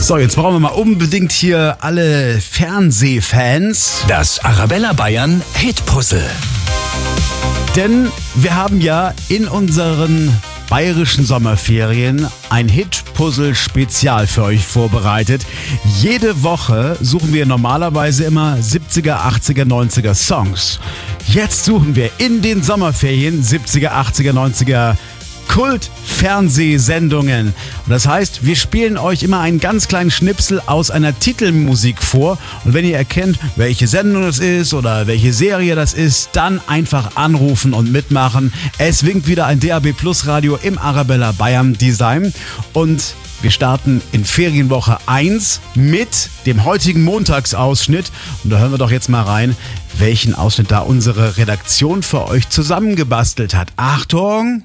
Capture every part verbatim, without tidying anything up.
So, jetzt brauchen wir mal unbedingt hier alle Fernsehfans. Das Arabella Bayern Hitpuzzle. Denn wir haben ja in unseren bayerischen Sommerferien ein Hit-Puzzle-Spezial für euch vorbereitet. Jede Woche suchen wir normalerweise immer siebziger, achtziger, neunziger Songs. Jetzt suchen wir in den Sommerferien siebziger, achtziger, neunziger Kult-Fernsehsendungen. Und das heißt, wir spielen euch immer einen ganz kleinen Schnipsel aus einer Titelmusik vor. Und wenn ihr erkennt, welche Sendung das ist oder welche Serie das ist, dann einfach anrufen und mitmachen. Es winkt wieder ein D A B Plus Radio im Arabella Bayern Design. Und wir starten in Ferienwoche eins mit dem heutigen Montagsausschnitt. Und da hören wir doch jetzt mal rein, welchen Ausschnitt da unsere Redaktion für euch zusammengebastelt hat. Achtung!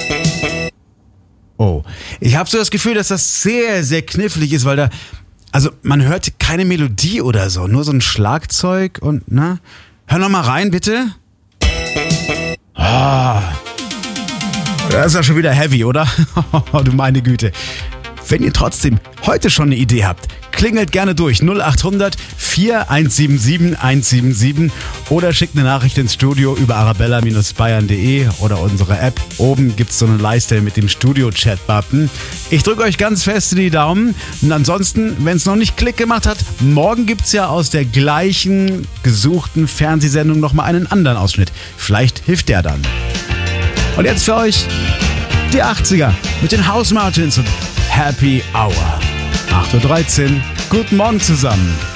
Oh, ich habe so das Gefühl, dass das sehr, sehr knifflig ist, weil da, also man hört keine Melodie oder so, nur so ein Schlagzeug und, na, hör noch mal rein, bitte. Ah, das ist ja schon wieder heavy, oder? Du meine Güte. Wenn ihr trotzdem heute schon eine Idee habt, klingelt gerne durch null acht hundert, vier eins sieben sieben, eins sieben sieben oder schickt eine Nachricht ins Studio über arabella bayern punkt de oder unsere App. Oben gibt es so eine Leiste mit dem Studio-Chat-Button. Ich drücke euch ganz fest in die Daumen und ansonsten, wenn es noch nicht Klick gemacht hat, morgen gibt es ja aus der gleichen gesuchten Fernsehsendung nochmal einen anderen Ausschnitt. Vielleicht hilft der dann. Und jetzt für euch die achtziger mit den House Martins und Happy Hour. acht Uhr dreizehn. Guten Morgen zusammen.